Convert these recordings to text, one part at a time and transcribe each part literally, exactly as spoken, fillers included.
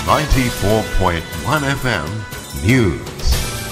ninety-four point one F M News.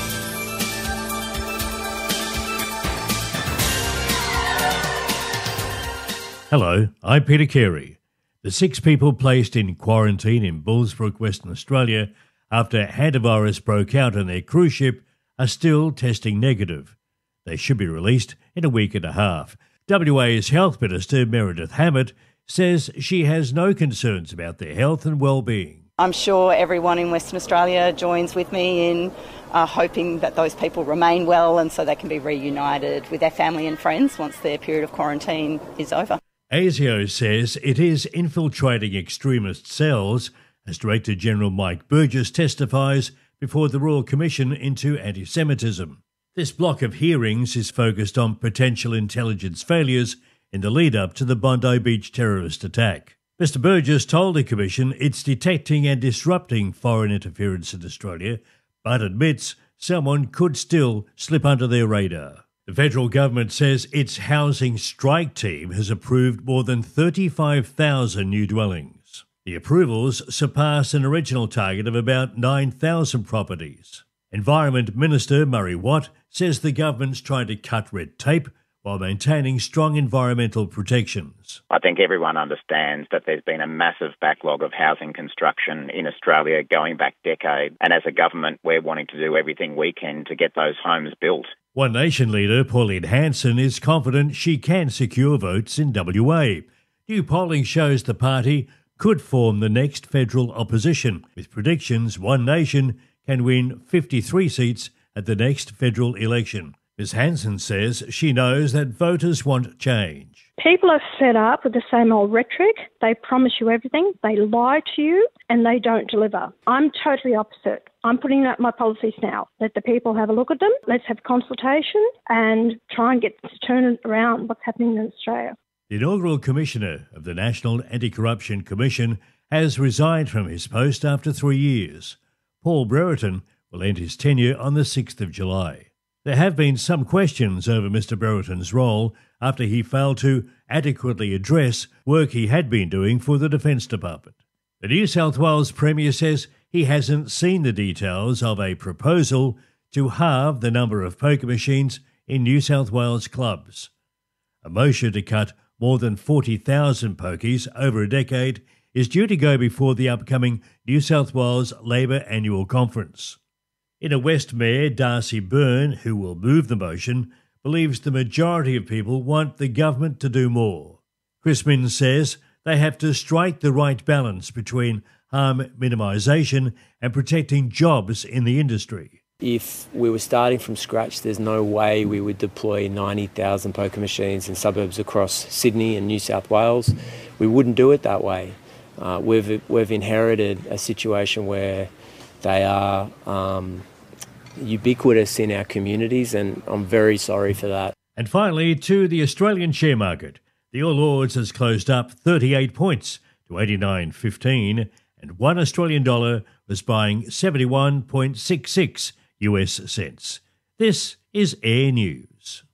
Hello, I'm Peter Carey. The six people placed in quarantine in Bullsbrook, Western Australia, after hantavirus broke out on their cruise ship are still testing negative. They should be released in a week and a half. W A's Health Minister Meredith Hammett says she has no concerns about their health and well-being. I'm sure everyone in Western Australia joins with me in uh, hoping that those people remain well and so they can be reunited with their family and friends once their period of quarantine is over. ASIO says it is infiltrating extremist cells as Director General Mike Burgess testifies before the Royal Commission into Anti-Semitism. This block of hearings is focused on potential intelligence failures in the lead-up to the Bondi Beach terrorist attack. Mister Burgess told the Commission it's detecting and disrupting foreign interference in Australia, but admits someone could still slip under their radar. The federal government says its housing strike team has approved more than thirty-five thousand new dwellings. The approvals surpass an original target of about nine thousand properties. Environment Minister Murray Watt says the government's trying to cut red tape while maintaining strong environmental protections. I think everyone understands that there's been a massive backlog of housing construction in Australia going back decades, and as a government we're wanting to do everything we can to get those homes built. One Nation leader Pauline Hanson is confident she can secure votes in W A. New polling shows the party could form the next federal opposition, with predictions One Nation can win fifty-three seats at the next federal election. Miz Hanson says she knows that voters want change. People are fed up with the same old rhetoric. They promise you everything, they lie to you, and they don't deliver. I'm totally opposite. I'm putting out my policies now. Let the people have a look at them. Let's have consultation and try and get to turn around what's happening in Australia. The inaugural commissioner of the National Anti-Corruption Commission has resigned from his post after three years. Paul Brereton will end his tenure on the sixth of July. There have been some questions over Mister Brereton's role after he failed to adequately address work he had been doing for the Defence Department. The New South Wales Premier says he hasn't seen the details of a proposal to halve the number of poker machines in New South Wales clubs. A motion to cut more than forty thousand pokies over a decade is due to go before the upcoming New South Wales Labor Annual Conference. Inner West Mayor Darcy Byrne, who will move the motion, believes the majority of people want the government to do more. Chris Minns says they have to strike the right balance between harm minimisation and protecting jobs in the industry. If we were starting from scratch, there's no way we would deploy ninety thousand poker machines in suburbs across Sydney and New South Wales. We wouldn't do it that way. Uh, we've we've inherited a situation where they are um, ubiquitous in our communities, and I'm very sorry for that. And finally, to the Australian share market. The All Ords has closed up thirty-eight points to eighty-nine fifteen, and one Australian dollar was buying seventy-one point six six U S cents. This is Air News.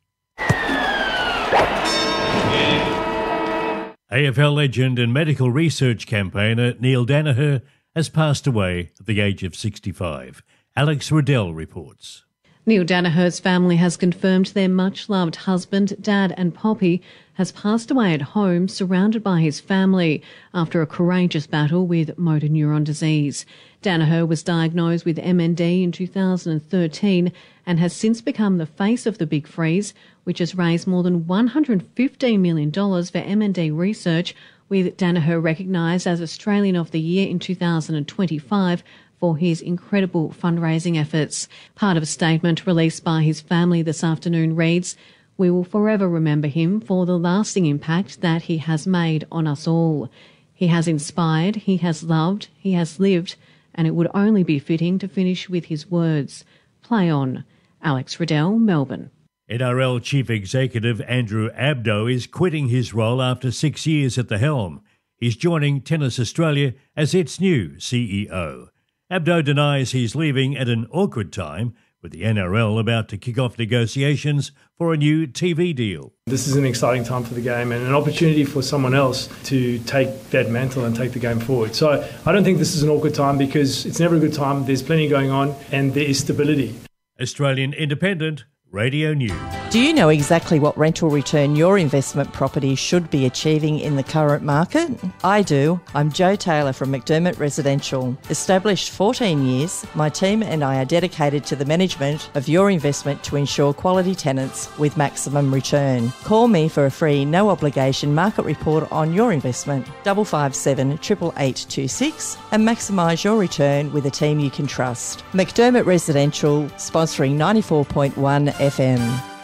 A F L legend and medical research campaigner Neil Daniher has passed away at the age of sixty-five. Alex Riddell reports. Neil Daniher's family has confirmed their much-loved husband, dad and Poppy has passed away at home surrounded by his family after a courageous battle with motor neuron disease. Daniher was diagnosed with M N D in two thousand thirteen and has since become the face of the Big Freeze, which has raised more than one hundred fifteen million dollars for M N D research, with Daniher recognised as Australian of the Year in two thousand twenty-five for his incredible fundraising efforts. Part of a statement released by his family this afternoon reads, "We will forever remember him for the lasting impact that he has made on us all. He has inspired, he has loved, he has lived, and it would only be fitting to finish with his words. Play on." Alex Riddell, Melbourne. N R L Chief Executive Andrew Abdo is quitting his role after six years at the helm. He's joining Tennis Australia as its new C E O. Abdo denies he's leaving at an awkward time, with with the N R L about to kick off negotiations for a new T V deal. This is an exciting time for the game and an opportunity for someone else to take that mantle and take the game forward. So I don't think this is an awkward time because it's never a good time. There's plenty going on and there is stability. Australian Independent Radio News. Do you know exactly what rental return your investment property should be achieving in the current market? I do. I'm Jo Taylor from McDermott Residential. Established fourteen years, my team and I are dedicated to the management of your investment to ensure quality tenants with maximum return. Call me for a free, no obligation market report on your investment, five five seven, eight eight eight two six, and maximise your return with a team you can trust. McDermott Residential, sponsoring ninety-four point one F M.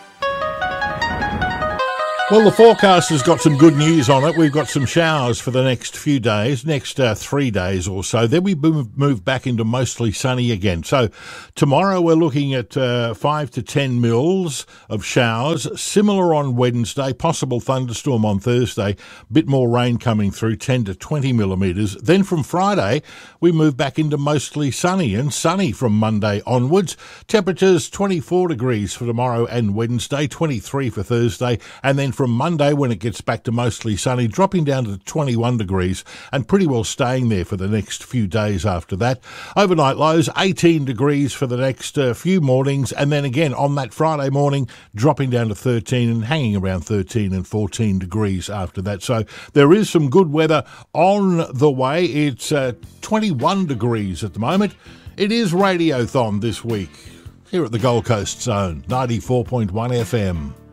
Well, the forecast has got some good news on it. We've got some showers for the next few days, next uh, three days or so. Then we move, move back into mostly sunny again. So tomorrow we're looking at uh, five to ten mils of showers. Similar on Wednesday, possible thunderstorm on Thursday. Bit more rain coming through, ten to twenty millimetres. Then from Friday, we move back into mostly sunny and sunny from Monday onwards. Temperatures twenty-four degrees for tomorrow and Wednesday, twenty-three for Thursday, and then from Monday, when it gets back to mostly sunny, dropping down to twenty-one degrees and pretty well staying there for the next few days after that. Overnight lows, eighteen degrees for the next uh, few mornings, and then again on that Friday morning, dropping down to thirteen and hanging around thirteen and fourteen degrees after that. So there is some good weather on the way. It's uh, twenty-one degrees at the moment. It is Radiothon this week here at the Gold Coast Zone, ninety-four point one F M.